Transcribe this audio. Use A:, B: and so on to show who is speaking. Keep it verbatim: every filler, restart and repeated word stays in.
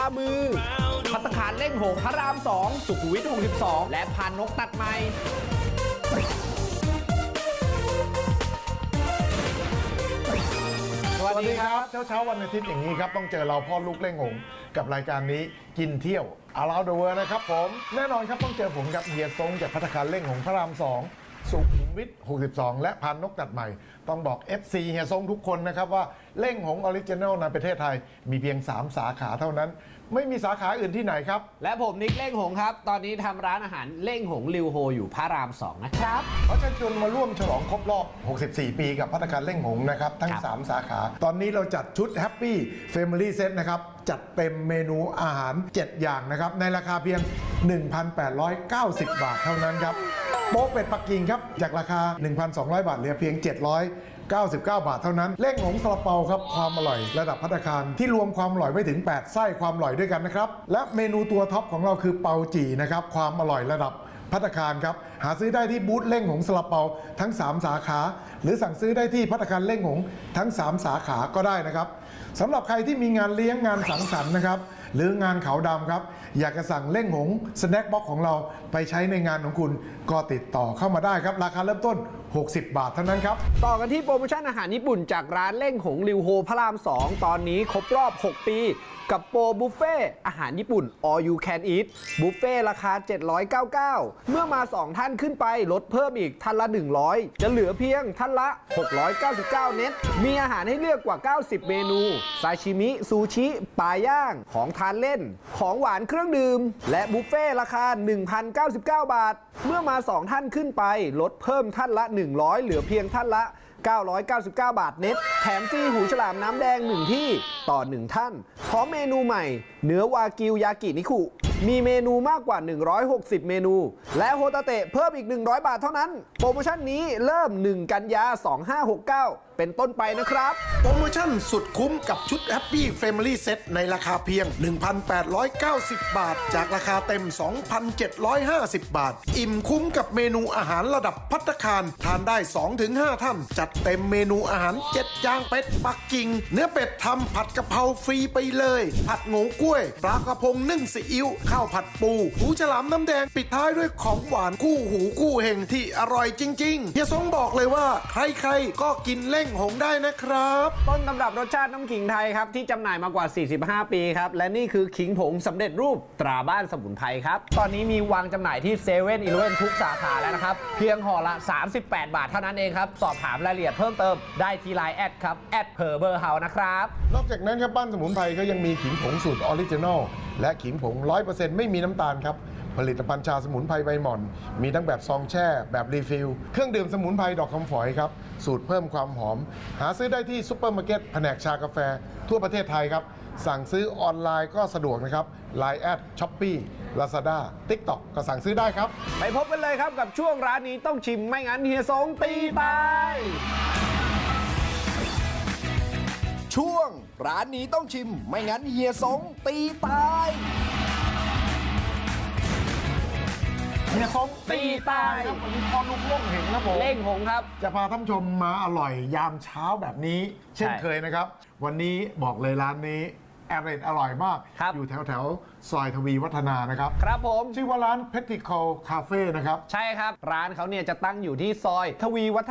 A: มือภัตตาคารเล่งหงพระรามสองสุขุมวิทหกสิบสองและพานนกตัดไม้
B: สวัสดีครับเช้าเช้าวันอาทิตย์อย่างนี้ครับต้องเจอเราพ่อลูกเล่งหงกับรายการนี้กินเที่ยว Around the World นะครับผมแน่นอนครับต้องเจอผมกับเฮียซงจากภัตตาคารเล่งหงพระรามสองสุขุมวิทหกสิบสองและพานนกตัดใหม่ต้องบอก เอฟ ซี เฮียซงทุกคนนะครับว่าเล่งหงออริจินัลในประเทศไทยมีเพียงสามสาขาเท่านั้นไม่มีสาขาอื่นที่ไหนครับ
A: และผมนิกเล่งหงครับตอนนี้ทำร้านอาหารเล่งหงลิวโฮอยู่พระรามสองนะครับ
B: ขอเชิญชวนมาร่วมฉลองครบรอบหกสิบสี่ปีกับภัตตาคารเล่งหงนะครับทั้งสามสาขาตอนนี้เราจัดชุด Happy Family Set นะครับจัดเต็มเมนูอาหารเจ็ดอย่างนะครับในราคาเพียง หนึ่งพันแปดร้อยเก้าสิบ บาทเท่านั้นครับโป๊กเป็ดปักกิ่งครับจากราคา หนึ่งพันสองร้อย บาทเหลือเพียง เจ็ดร้อยเก้าสิบเก้า บาทเท่านั้นเล่งหงซาลาเปาครับความอร่อยระดับภัตตาคารที่รวมความอร่อยไว้ถึงแปดไส้ความอร่อยด้วยกันนะครับและเมนูตัวท็อปของเราคือเปาจี่นะครับความอร่อยระดับภัตตาคารครับหาซื้อได้ที่บูธเล่งหงซาลาเปาทั้งสามสาขาหรือสั่งซื้อได้ที่ภัตตาคารเล่งหงทั้งสามสาขาก็ได้นะครับสำหรับใครที่มีงานเลี้ยงงานสังสรรค์นะครับหรืองานขาวดำครับอยากจะสั่งเล่งหงสแน็คบ็อกของเราไปใช้ในงานของคุณก็ติดต่อเข้ามาได้ครับราคาเริ่มต้นหกสิบบาทเท่านั้นครับ
A: ต่อกันที่โปรโมชั่นอาหารญี่ปุ่นจากร้านเล่งหงลิวโฮพระรามสองตอนนี้ครบรอบหกปีกับโปรบุฟเฟ่อาหารญี่ปุ่น All You Can Eat บุฟเฟ่ราคาเจ็ดร้อยเก้าสิบเก้าเมื่อมาสองท่านขึ้นไปลดเพิ่มอีกท่านละหนึ่งร้อยจะเหลือเพียงท่านละหกร้อยเก้าสิบเก้าเน็ตมีอาหารให้เลือกกว่าเก้าสิบเมนูซาชิมิซูชิปลาย่างของทานเล่นของหวานเครื่องดื่มและบุฟเฟ่ราคา หนึ่งพันเก้าสิบเก้า บาทเมื่อมาสองท่านขึ้นไปลดเพิ่มท่านละหนึ่งร้อยเหลือเพียงท่านละเก้าร้อยเก้าสิบเก้า บาทเน็ตแถมฟรีหูฉลามน้ำแดงหนึ่งที่ต่อหนึ่งท่านพร้อมเมนูใหม่เนื้อวากิวยากินิคุมีเมนูมากกว่าหนึ่งร้อยหกสิบเมนูและโฮตาเตะเพิ่มอีกหนึ่งร้อยบาทเท่านั้นโปรโมชั่นนี้เริ่มหนึ่งกันยาสองห้าหกเก้าเป็นต้นไปนะครับ
B: โปรโมชั่นสุดคุ้มกับชุด Happy Family Set ในราคาเพียง หนึ่งพันแปดร้อยเก้าสิบ บาทจากราคาเต็ม สองพันเจ็ดร้อยห้าสิบ บาทอิ่มคุ้มกับเมนูอาหารระดับภัตตาคารทานได้ สองถึงห้า ท่านจัดเต็มเมนูอาหารเจ็ดอย่างเป็ดปักกิ่งเนื้อเป็ดทำผัดกะเพราฟรีไปเลยผัดโง่กล้วยปลากระพงนึ่งซีอิ๊วข้าวผัดปูหูฉลามน้ำแดงปิดท้ายด้วยของหวานคู่หูคู่เฮงที่อร่อยจริงๆเฮียซงบอกเลยว่าใครๆก็กินเล่งหงได้นะครับ
A: ต้นตำรับรสชาติน้ำขิงไทยครับที่จำหน่ายมากว่าสี่สิบห้าปีครับและนี่คือขิงผงสำเร็จรูปตราบ้านสมุนไพรครับตอนนี้มีวางจำหน่ายที่เซเว่นอีเลฟเว่นทุกสาขาแล้วนะครับเพียงห่อละสามสิบแปดบาทเท่านั้นเองครับสอบถามรายละเอียดเพิ่มเติมได้ที่ไลน์แอดครับแอดเพอร์เบอร์เฮานะครับ
B: นอกจากนั้นครับบ้านสมุนไพรก็ยังมีขิงผงสูตรออริจินอลและขิงผง ร้อยเปอร์เซ็นต์ ไม่มีน้ำตาลครับผลิตภัณฑ์ชาสมุนไพรใบหม่อนมีทั้งแบบซองแช่แบบรีฟิลเครื่องดื่มสมุนไพรดอกคำฝอยครับสูตรเพิ่มความหอมหาซื้อได้ที่ซุปเปอร์มาร์เก็ตแผนกชากาแฟทั่วประเทศไทยครับสั่งซื้อออนไลน์ก็สะดวกนะครับ ไลน์ แอด ช้อปปี้ ลาซาด้า ติ๊กต็อก ก็สั่งซื้อได้ครับ
A: ไปพบกันเลยครับกับช่วงร้านนี้ต้องชิมไม่งั้นเฮียซงตีตายช่วงร้านนี้ต้องชิมไม่งั้นเฮียซงตีตาย
B: เฮียซงตีตายครับวันนี้พ่อลูกเล่งหงครับผม
A: เล่งหงครับ
B: จะพาท่านผู้ชมมาอร่อยยามเช้าแบบนี้เช่นเคยนะครับวันนี้บอกเลยร้านนี้อร่อยอร่อยมากอยู่แถวแถวซอยทวีวัฒนานะครับ
A: ครับผม
B: ชื่อว่าร้านเพติคอลคาเฟ่นะครับ
A: ใช่ครับร้านเขาเนี่ยจะตั้งอยู่ที่ซอยทวีวัฒ